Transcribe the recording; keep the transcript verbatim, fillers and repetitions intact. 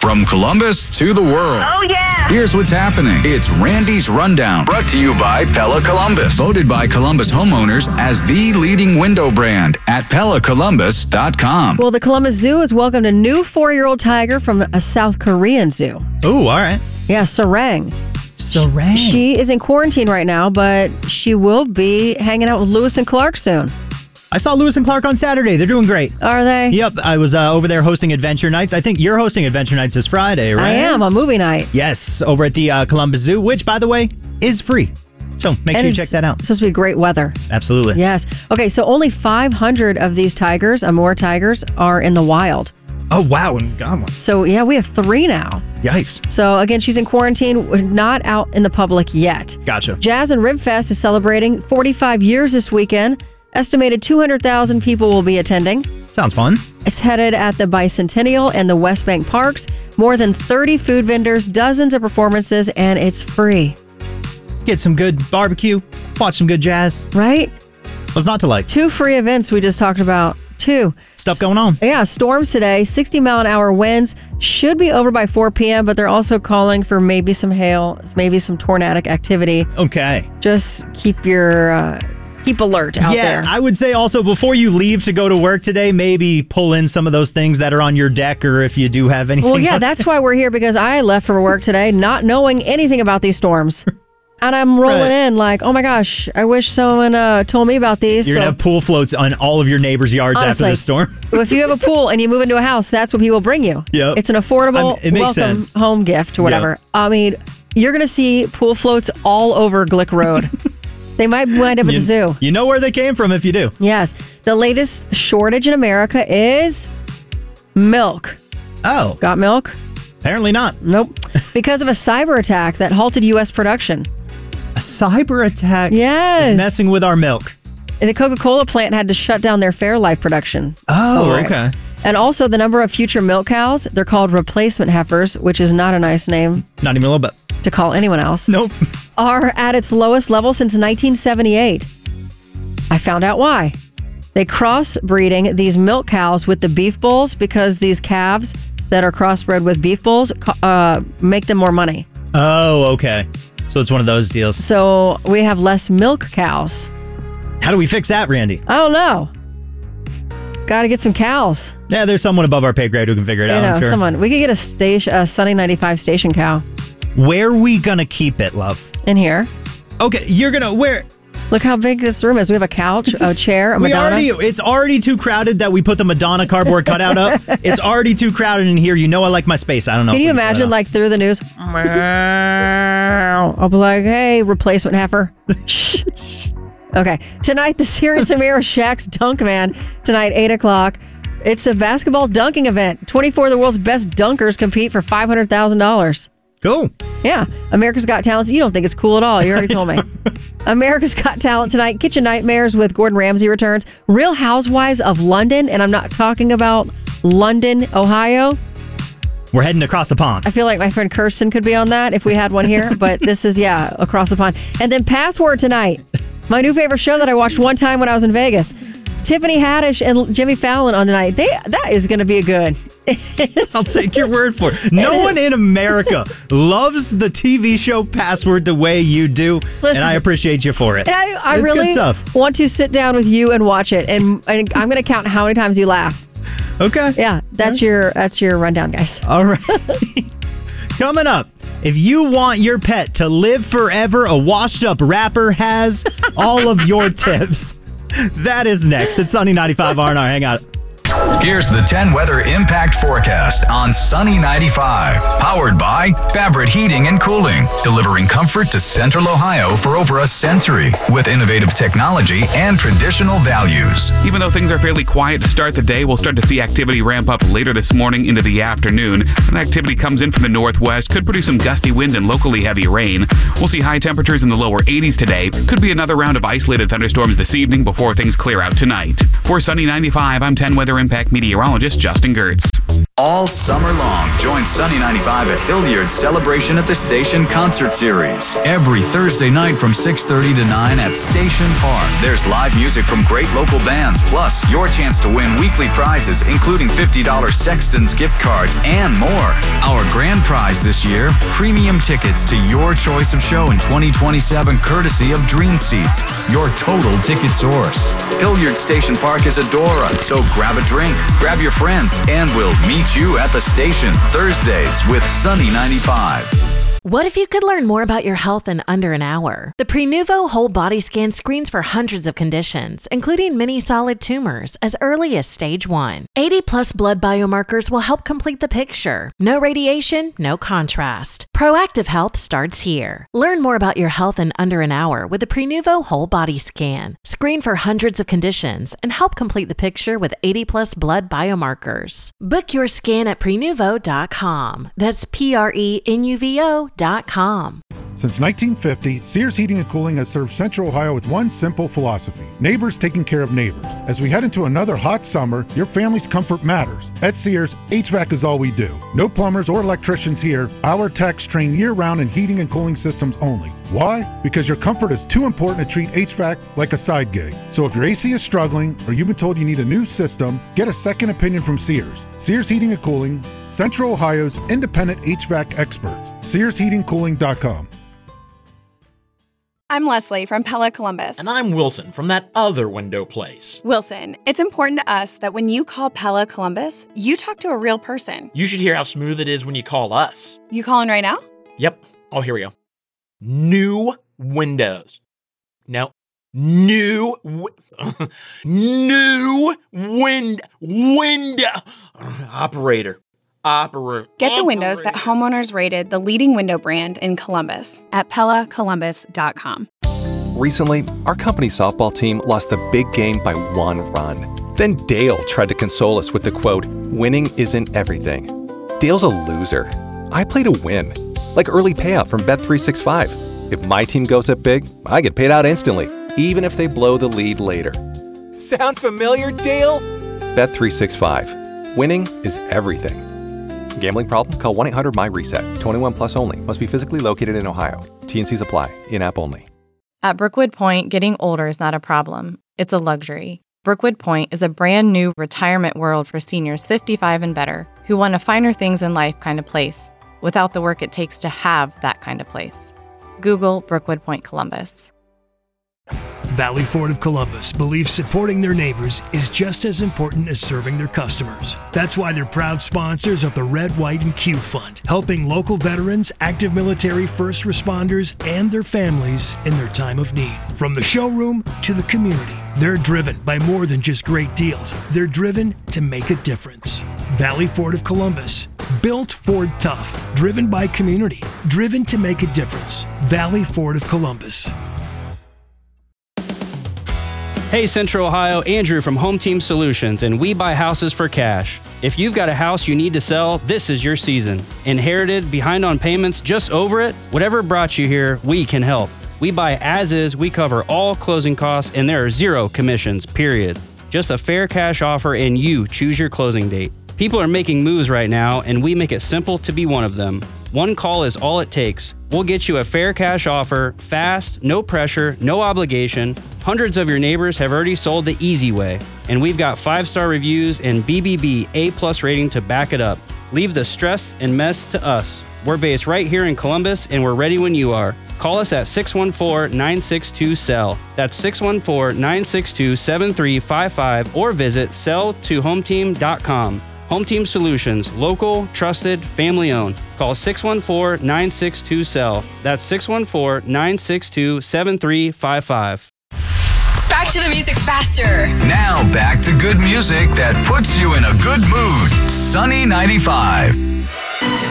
From Columbus to the world. Oh, yeah. Here's what's happening. It's Randy's Rundown, brought to you by Pella Columbus. Voted by Columbus homeowners as the leading window brand at Pella Columbus dot com. Well, the Columbus Zoo has welcomed a new four-year-old tiger from a South Korean zoo. Ooh, all right. Yeah, Sarang. Sarang. She is in quarantine right now, but she will be hanging out with Lewis and Clark soon. I saw Lewis and Clark on Saturday. They're doing great. Are they? Yep. I was uh, over there hosting Adventure Nights. I think you're hosting Adventure Nights this Friday, right? I am, a movie night. Yes, over at the uh, Columbus Zoo, which, by the way, is free. So make And sure you it's check that out. supposed to be great weather. Absolutely. Yes. Okay, so only five hundred of these tigers, Amur tigers, are in the wild. Oh, wow. And got one. So, yeah, we have three now. Yikes. So, again, she's in quarantine, We're not out in the public yet. Gotcha. Jazz and Rib Fest is celebrating forty-five years this weekend. Estimated two hundred thousand people will be attending. Sounds fun. It's headed at the Bicentennial and the West Bank Parks. More than thirty food vendors, dozens of performances, and it's free. Get some good barbecue, watch some good jazz. Right? What's not to like? Two free events we just talked about. Two. Stuff going on. Yeah, storms today, sixty mile an hour winds. Should be over by four p.m., but they're also calling for maybe some hail, maybe some tornadic activity. Okay. Just keep your... Uh, Keep alert out yeah, there. I would say also before you leave to go to work today, maybe pull in some of those things that are on your deck, or if you do have anything. Well, yeah, that's why we're here, because I left for work today not knowing anything about these storms. And I'm rolling Right. in like, oh my gosh, I wish someone uh, told me about these. You're So, going to have pool floats on all of your neighbors' yards Honestly. after the storm. if you have a pool and you move into a house, that's what people bring you. Yep. It's an affordable I mean, it makes welcome sense. home gift or whatever. Yep. I mean, you're going to see pool floats all over Glick Road. They might wind up at you, the zoo. You know where they came from if you do. Yes. The latest shortage in America is milk. Oh, Got milk? apparently not. Nope. Because of a cyber attack that halted U S production. A cyber attack Yes. is messing with our milk. The Coca-Cola plant had to shut down their Fairlife production. Oh, for it. okay. And also the number of future milk cows, they're called replacement heifers, which is not a nice name Not even a little bit. to call anyone else, Nope. are at its lowest level since nineteen seventy-eight. I found out why. They crossbreeding these milk cows with the beef bulls because these calves that are crossbred with beef bulls uh, make them more money. Oh, okay. So it's one of those deals. So we have less milk cows. How do we fix that, Randy? I don't know. Got to get some cows. Yeah, there's someone above our pay grade who can figure it You out, know, I'm sure. someone. We could get a station, a Sunny ninety-five station cow Where are we going to keep it, love? in here. Okay, you're going to... Where... Look how big this room is. We have a couch, a chair, a We Madonna. already, it's already too crowded that we put the Madonna cardboard cutout up. It's already too crowded in here. You know I like my space. I don't know. Can if you we can pull it imagine, off. like, through the news? I'll be like, hey, replacement heifer. Shh. Okay. Tonight, the Serious Amira Shaq's Dunk Man. Tonight, eight o'clock. It's a basketball dunking event. twenty-four of the world's best dunkers compete for five hundred thousand dollars. Cool. Yeah. America's Got Talent. You don't think it's cool at all. You already told me. America's Got Talent tonight. Kitchen Nightmares with Gordon Ramsay returns. Real Housewives of London. And I'm not talking about London, Ohio. We're heading across the pond. I feel like my friend Kirsten could be on that if we had one here. But this is, yeah, across the pond. And then Password tonight. My new favorite show that I watched one time when I was in Vegas. Tiffany Haddish and Jimmy Fallon on tonight. They That is going to be a good. I'll take your word for it. No one in America loves the T V show Password the way you do, Listen, and I appreciate you for it. I, I It's good really stuff. want to sit down with you and watch it. And, and I'm going to count how many times you laugh. Okay. Yeah, that's your that's your rundown, guys. All right. Coming up, if you want your pet to live forever, a washed-up rapper has all of your tips. That is next. It's Sunny ninety-five R and R. Hang on. Here's the ten weather impact forecast on Sunny ninety-five. Powered by Favorite Heating and Cooling. Delivering comfort to Central Ohio for over a century. With innovative technology and traditional values. Even though things are fairly quiet to start the day, we'll start to see activity ramp up later this morning into the afternoon. When activity comes in from the northwest, could produce some gusty winds and locally heavy rain. We'll see high temperatures in the lower eighties today. Could be another round of isolated thunderstorms this evening before things clear out tonight. For Sunny ninety-five, I'm ten Weather Impact meteorologist Justin Gertz. All summer long, join Sunny ninety-five at Hilliard's Celebration at the Station Concert Series. Every Thursday night from six thirty to nine at Station Park. There's live music from great local bands, plus your chance to win weekly prizes, including fifty dollars Sexton's gift cards and more. Our grand prize this year, premium tickets to your choice of show in twenty twenty-seven, courtesy of Dream Seats, your total ticket source. Hilliard Station Park is Adora, so grab a drink, grab your friends, and we'll meet you at the station Thursdays with Sunny ninety-five. What if you could learn more about your health in under an hour? The Prenuvo Whole Body Scan screens for hundreds of conditions, including many solid tumors, as early as stage one. eighty plus blood biomarkers will help complete the picture. No radiation, no contrast. Proactive health starts here. Learn more about your health in under an hour with the Prenuvo Whole Body Scan. Screen for hundreds of conditions and help complete the picture with eighty plus blood biomarkers. Book your scan at prenuvo dot com. That's P R E N U V O dot com. Since nineteen fifty, Sears Heating and Cooling has served Central Ohio with one simple philosophy: neighbors taking care of neighbors. As we head into another hot summer, your family's comfort matters. At Sears, H V A C is all we do. No plumbers or electricians here. Our techs train year-round in heating and cooling systems only. Why? Because your comfort is too important to treat H V A C like a side gig. So if your A C is struggling or you've been told you need a new system, get a second opinion from Sears. Sears Heating and Cooling, Central Ohio's independent H V A C experts. Sears Heating Cooling dot com. I'm Leslie from Pella Columbus. And I'm Wilson from that other window place. Wilson, it's important to us that when you call Pella Columbus, you talk to a real person. You should hear how smooth it is when you call us. You calling right now? Yep. Oh, here we go. New windows. No. New wi- New wind window operator. Operator. Get the windows that homeowners rated the leading window brand in Columbus at Pella Columbus dot com. Recently, our company softball team lost the big game by one run. Then Dale tried to console us with the quote, "Winning isn't everything." Dale's a loser. I play to win. Like early payout from Bet three sixty-five. If my team goes up big, I get paid out instantly, even if they blow the lead later. Sound familiar, Dale? Bet three sixty-five. Winning is everything. Gambling problem? Call one eight hundred M Y reset. twenty-one plus only. Must be physically located in Ohio. T and Cs apply. In-app only. At Brookwood Point, getting older is not a problem. It's a luxury. Brookwood Point is a brand new retirement world for seniors fifty-five and better who want a finer things in life kind of place without the work it takes to have that kind of place. Google Brookwood Point Columbus. Valley Ford of Columbus believes supporting their neighbors is just as important as serving their customers. That's why they're proud sponsors of the Red, White, and Q Fund, helping local veterans, active military, first responders, and their families in their time of need. From the showroom to the community, they're driven by more than just great deals. They're driven to make a difference. Valley Ford of Columbus, built Ford tough, driven by community, driven to make a difference. Valley Ford of Columbus. Hey Central Ohio, Andrew from Home Team Solutions, and we buy houses for cash. If you've got a house you need to sell, this is your season. Inherited, behind on payments, just over it? Whatever brought you here, we can help. We buy as is, we cover all closing costs, and there are zero commissions, period. Just a fair cash offer and you choose your closing date. People are making moves right now, and we make it simple to be one of them. One call is all it takes. We'll get you a fair cash offer, fast, no pressure, no obligation. Hundreds of your neighbors have already sold the easy way, and we've got five-star reviews and B B B A-plus rating to back it up. Leave the stress and mess to us. We're based right here in Columbus, and we're ready when you are. Call us at six one four, nine six two, S E L L. That's six one four, nine six two, seven three five five or visit sell to home team dot com. Home Team Solutions, local, trusted, family owned. Call six one four, nine six two, S E L L. That's six one four, nine six two, seven three five five. Back to the music faster. Now back to good music that puts you in a good mood. Sunny ninety-five.